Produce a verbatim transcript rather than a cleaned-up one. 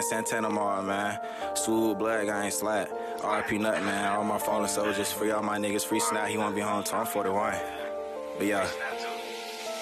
Santana Mall, man. Swoop, Blood Gang, Slat. R I P Nut, man. All my fallen soldiers. Free all my niggas. Free Snap. He won't be home till I'm forty-one. But yeah.